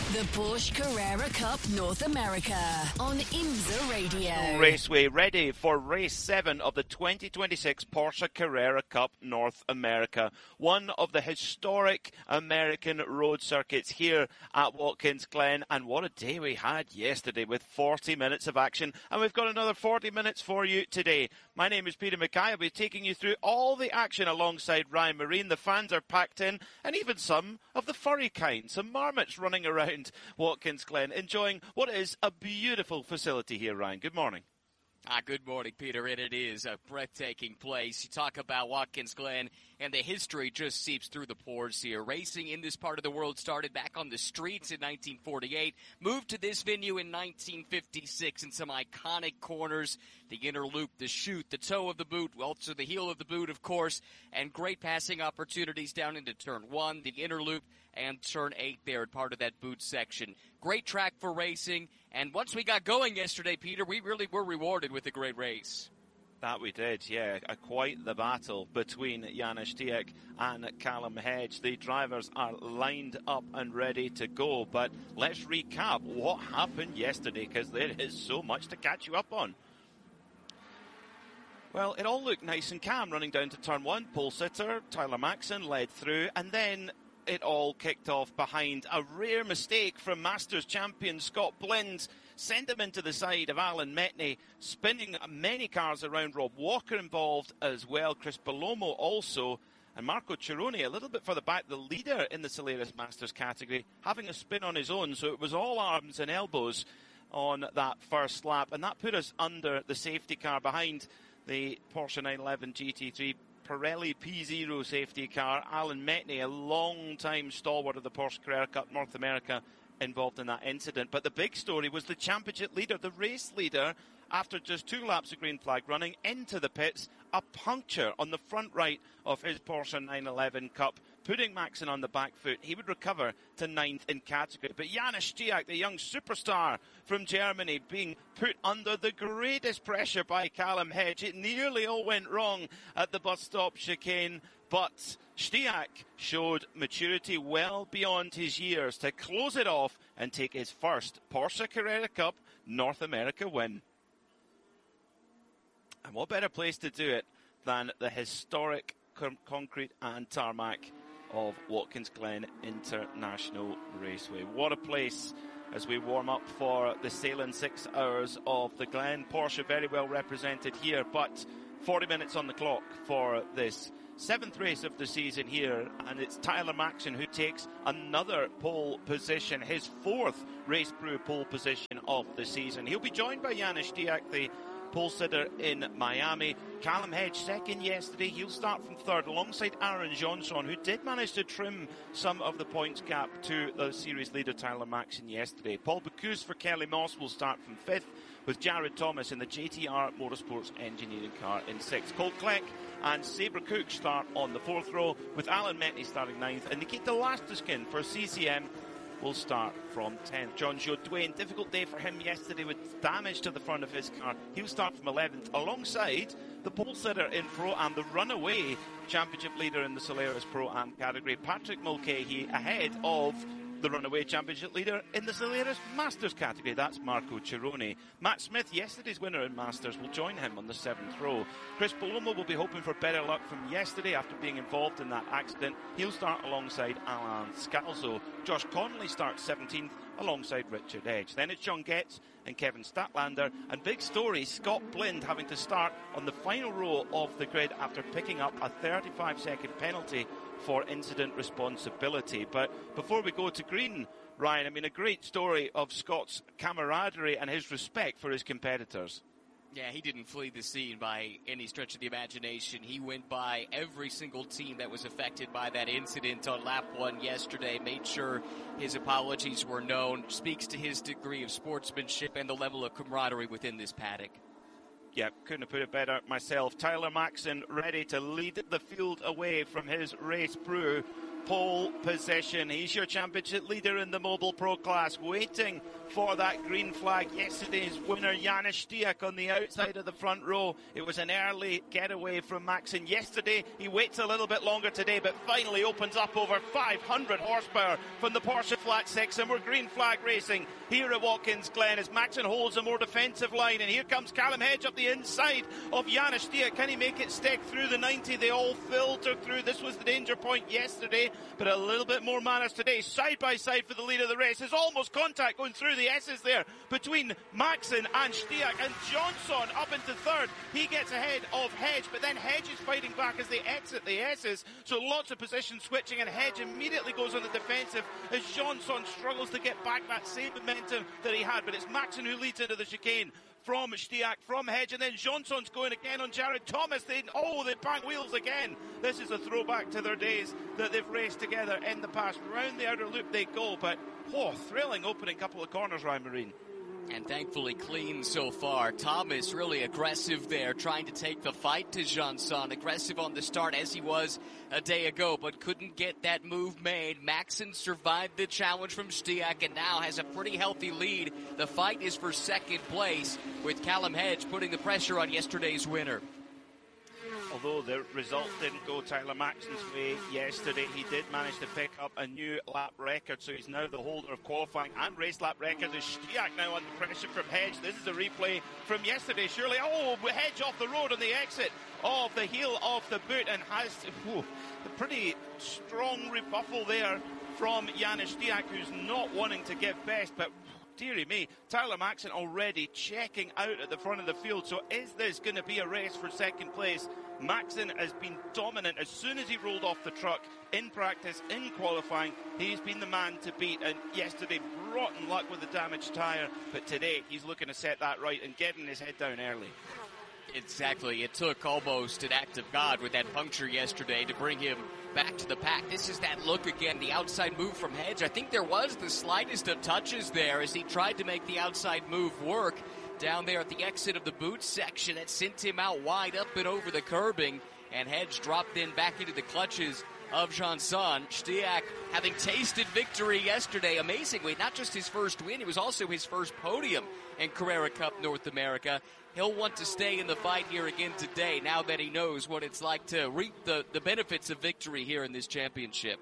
The Porsche Carrera Cup North America on IMSA Radio. Raceway ready for race 7 of the 2026 Porsche Carrera Cup North America. One of the historic American road circuits here at Watkins Glen. And what a day we had yesterday with 40 minutes of action. And we've got another 40 minutes for you today. My name is Peter Mackay. I'll be taking you through all the action alongside Ryan Marine. The fans are packed in, and even some of the furry kind. Some marmots running around Watkins Glen, enjoying what is a beautiful facility here, Ryan. Good morning. Good morning, Peter, and it is a breathtaking place. You talk about Watkins Glen, and the history just seeps through the pores here. Racing in this part of the world started back on the streets in 1948, moved to this venue in 1956 in some iconic corners, the inner loop, the chute, the toe of the boot, also the heel of the boot, of course, and great passing opportunities down into Turn 1, the inner loop, and Turn 8 there, part of that boot section. Great track for racing, and once we got going yesterday, Peter, we really were rewarded with a great race. That we did, yeah. Quite the battle between Janis Stieck and Callum Hedge. The drivers are lined up and ready to go, but let's recap what happened yesterday, because there is so much to catch you up on. Well, it all looked nice and calm running down to Turn 1. Pole sitter Tyler Maxson led through, and then it all kicked off behind a rare mistake from Masters champion Scott Blind. Sent him into the side of Alan Metni, spinning many cars around. Rob Walker involved as well, Chris Bellomo also, and Marco Cironi a little bit further back, the leader in the Solaris Masters category, having a spin on his own. So it was all arms and elbows on that first lap, and that put us under the safety car behind the Porsche 911 GT3 Pirelli P0 safety car. Alan Metni, a long-time stalwart of the Porsche Carrera Cup North America, involved in that incident. But the big story was the championship leader, the race leader, after just 2 laps of green flag running into the pits, a puncture on the front right of his Porsche 911 Cup, putting Maxson on the back foot. He would recover to 9th in category. But Janis Stieck, the young superstar from Germany, being put under the greatest pressure by Callum Hedge. It nearly all went wrong at the bus stop chicane, but Stieck showed maturity well beyond his years to close it off and take his first Porsche Carrera Cup North America win. And what better place to do it than the historic concrete and tarmac of Watkins Glen International Raceway. What a place as we warm up for the sailing 6 hours of the Glen. Porsche very well represented here, but 40 minutes on the clock for this 7th race of the season here, and it's Tyler Maxson who takes another pole position, his 4th Race Brew pole position of the season. He'll be joined by Janis Stieck, the pole sitter in Miami. Callum Hedge second yesterday. He'll start from 3rd alongside Aaron Johnson, who did manage to trim some of the points gap to the series leader Tyler Maxson yesterday. Paul Bocuse for Kelly Moss will start from 5th, with Jared Thomas in the JTR Motorsports engineering car in 6th. Colt Kleck and Sabre Cook start on the 4th row, with Alan Metni starting 9th, and Nikita Lastuskin for CCM will start from 10th. John Jodouin, difficult day for him yesterday with damage to the front of his car. He'll start from 11th alongside the pole sitter in Pro-Am, the runaway championship leader in the Solaris Pro-Am category, Patrick Mulcahy, ahead of the runaway championship leader in the Solaris Masters category. That's Marco Cironi. Matt Smith, yesterday's winner in Masters, will join him on the 7th row. Chris Bellomo will be hoping for better luck from yesterday after being involved in that accident. He'll start alongside Alain Scalzo. Josh Connolly starts 17th alongside Richard Edge. Then it's John Getz and Kevin Statlander. And big story, Scott Blind having to start on the final row of the grid after picking up a 35-second penalty for incident responsibility. But before we go to green, Ryan, I mean, a great story of Scott's camaraderie and his respect for his competitors. Yeah, he didn't flee the scene by any stretch of the imagination. He went by every single team that was affected by that incident on lap 1 yesterday, made sure his apologies were known, speaks to his degree of sportsmanship and the level of camaraderie within this paddock. Yeah, couldn't have put it better myself. Tyler Maxson ready to lead the field away from his Race Brew pole position. He's your championship leader in the Mobile Pro class, waiting for that green flag. Yesterday's winner, Janis Stiak, on the outside of the front row. It was an early getaway from Maxon yesterday. He waits a little bit longer today, but finally opens up over 500 horsepower from the Porsche Flat 6, and we're green flag racing here at Watkins Glen as Maxon holds a more defensive line, and here comes Callum Hedge up the inside of Janis Stiak. Can he make it stick through the 90? They all filter through. This was the danger point yesterday, but a little bit more manners today. Side by side for the lead of the race. There's almost contact going through the S's there between Maxon and Stiak, and Johnson up into third. He gets ahead of Hedge, but then Hedge is fighting back as they exit the S's, so lots of position switching, and Hedge immediately goes on the defensive as Johnson struggles to get back that same momentum that he had. But it's Maxon who leads into the chicane from Stiak, from Hedge, and then Johnson's going again on Jared Thomas. They bang wheels again. This is a throwback to their days that they've raced together in the past. Round the outer loop they go, but thrilling opening couple of corners, Ryan Marine. And thankfully clean so far. Thomas really aggressive there, trying to take the fight to Johnson. Aggressive on the start as he was a day ago, but couldn't get that move made. Maxon survived the challenge from Stiak and now has a pretty healthy lead. The fight is for second place, with Callum Hedge putting the pressure on yesterday's winner. Although the result didn't go Tyler Maxon's way yesterday, he did manage to pick up a new lap record, so he's now the holder of qualifying and race lap records. Is Stiak now under pressure from Hedge? This is a replay from yesterday, surely. Hedge off the road on the exit of the heel of the boot, and has a pretty strong rebuffal there from Janis Stiak, who's not wanting to give best, but dearie me, Tyler Maxon already checking out at the front of the field. So is this going to be a race for second place? Maxon has been dominant as soon as he rolled off the truck in practice, in qualifying. He's been the man to beat, and yesterday rotten luck with the damaged tyre, but today he's looking to set that right and getting his head down early. Exactly. It took almost an act of God with that puncture yesterday to bring him back to the pack. This is that look again, the outside move from Hedge. I think there was the slightest of touches there as he tried to make the outside move work down there at the exit of the boot section. That sent him out wide up and over the curbing, and Hedge dropped in back into the clutches of Johnson. Stiak having tasted victory yesterday, amazingly, not just his first win, it was also his first podium in Carrera Cup North America. He'll want to stay in the fight here again today now that he knows what it's like to reap the benefits of victory here in this championship.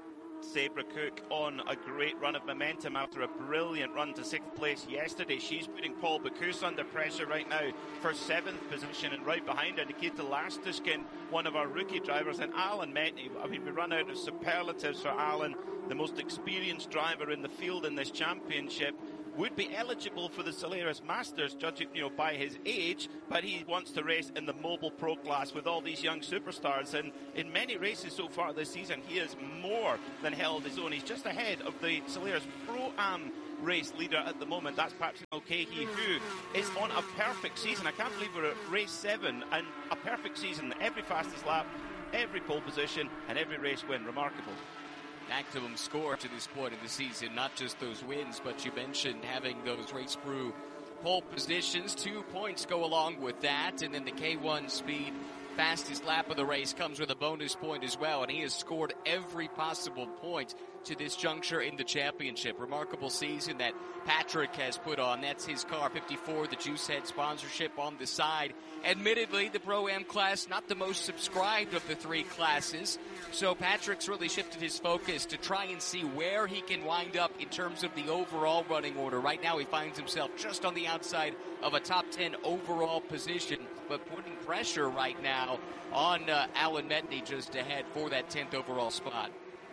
Sabra Cook on a great run of momentum after a brilliant run to 6th place yesterday. She's putting Paul Bocuse under pressure right now for 7th position, and right behind her Nikita Lastuskin, one of our rookie drivers, and Alan Metney. I mean, we run out of superlatives for Alan, the most experienced driver in the field in this championship. Would be eligible for the Solaris Masters, judging by his age, but he wants to race in the Mobile Pro class with all these young superstars, and in many races so far this season he has more than held his own. He's just ahead of the Solaris Pro-Am race leader at the moment. That's Patrick Mulcahy, who is on a perfect season. I can't believe we're at race 7 and a perfect season. Every fastest lap, every pole position, and every race win. Remarkable. Maximum score to this point of the season, not just those wins, but you mentioned having those race crew pole positions. 2 points go along with that, and then the K1 Speed fastest lap of the race comes with a bonus point as well, and he has scored every possible point to this juncture in the championship. Remarkable season that Patrick has put on. That's his car 54, the Juicehead sponsorship on the side. Admittedly, the Pro-Am class, not the most subscribed of the 3 classes, so Patrick's really shifted his focus to try and see where he can wind up in terms of the overall running order. Right now he finds himself just on the outside of a top 10 overall position, but putting pressure right now on Alan Metney just ahead for that 10th overall spot.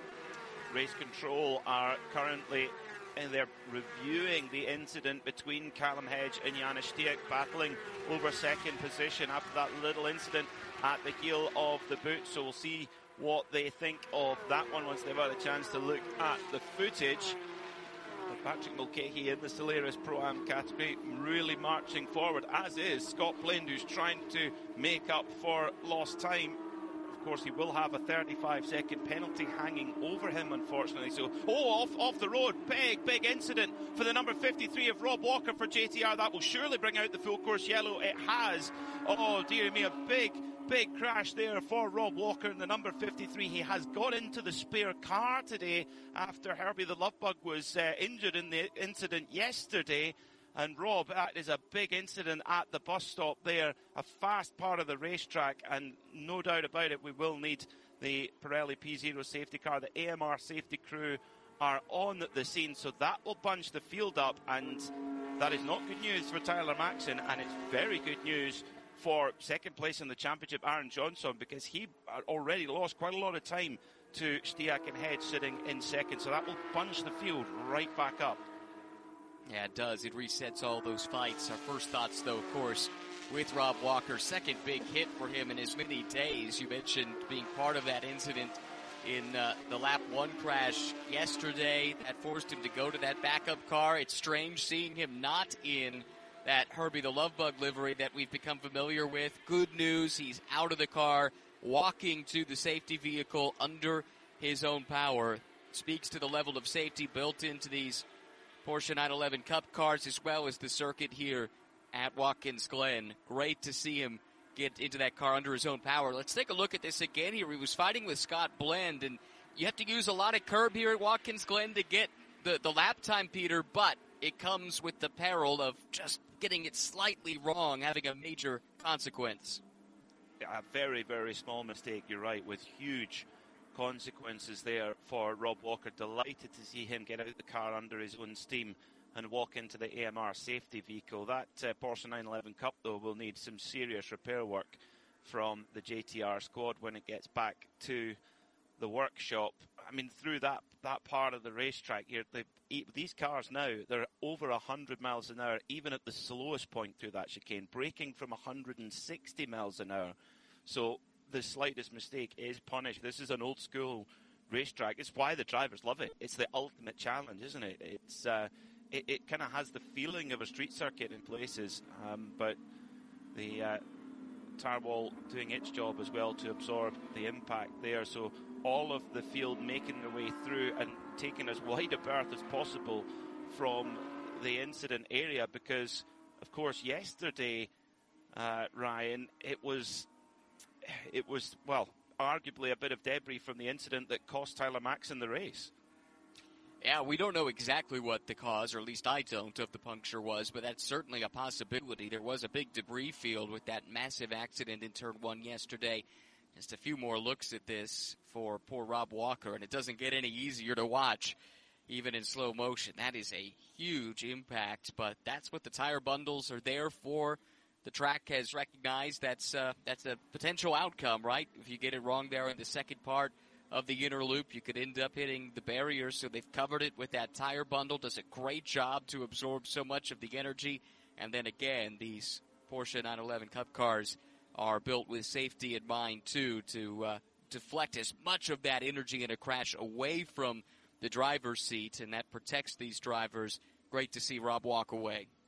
Race control are currently they're reviewing the incident between Callum Hedge and Janis Stiak, battling over second position after that little incident at the heel of the boot. So we'll see what they think of that one once they've had a chance to look at the footage. But Patrick Mulcahy in the Solaris Pro-Am category really marching forward, as is Scott Plind, who's trying to make up for lost time. Of course, he will have a 35-second penalty hanging over him, unfortunately. So, off the road, big incident for the number 53 of Rob Walker for JTR. That will surely bring out the full course yellow. It has. Oh, dear me, a big big crash there for Rob Walker in the number 53. He has got into the spare car today after Herbie the Lovebug was injured in the incident yesterday. And Rob, that is a big incident at the bus stop there, a fast part of the racetrack, and no doubt about it, we will need the Pirelli P0 safety car. The AMR safety crew are on the scene, so that will bunch the field up, and that is not good news for Tyler Maxson, and it's very good news for second place in the championship, Aaron Johnson, because he already lost quite a lot of time to Stiak and Hedge sitting in second, so that will bunch the field right back up. Yeah, it does. It resets all those fights. Our first thoughts, though, of course, with Rob Walker. Second big hit for him in as many days. You mentioned being part of that incident in the lap 1 crash yesterday. That forced him to go to that backup car. It's strange seeing him not in that Herbie the Lovebug livery that we've become familiar with. Good news, he's out of the car, walking to the safety vehicle under his own power. Speaks to the level of safety built into these Porsche 911 Cup cars, as well as the circuit here at Watkins Glen. Great to see him get into that car under his own power. Let's take a look at this again here. He was fighting with Scott Blend, and you have to use a lot of curb here at Watkins Glen to get the lap time, Peter, but it comes with the peril of just getting it slightly wrong, having a major consequence. A very, very small mistake, you're right, with huge consequences there for Rob Walker. Delighted to see him get out the car under his own steam and walk into the AMR safety vehicle. That Porsche 911 Cup, though, will need some serious repair work from the JTR squad when it gets back to the workshop. I mean, through that part of the racetrack here, these cars now, they're over 100 miles an hour, even at the slowest point through that chicane, braking from 160 miles an hour. So the slightest mistake is punished. This is an old school racetrack. It's why the drivers love it. It's the ultimate challenge, isn't it? It's it kind of has the feeling of a street circuit in places, but the tire wall doing its job as well to absorb the impact there. So all of the field making their way through and taking as wide a berth as possible from the incident area, because, of course, yesterday, Ryan, it was, well, arguably a bit of debris from the incident that cost Tyler Maxson the race. Yeah, we don't know exactly what the cause, or at least I don't, of the puncture was, but that's certainly a possibility. There was a big debris field with that massive accident in Turn 1 yesterday. Just a few more looks at this for poor Rob Walker, and it doesn't get any easier to watch, even in slow motion. That is a huge impact, but that's what the tire bundles are there for. The track has recognized that's a potential outcome, right? If you get it wrong there in the second part of the inner loop, you could end up hitting the barrier, so they've covered it with that tire bundle. Does a great job to absorb so much of the energy. And then again, these Porsche 911 Cup cars are built with safety in mind, too, to deflect as much of that energy in a crash away from the driver's seat, and that protects these drivers. Great to see Rob walk away.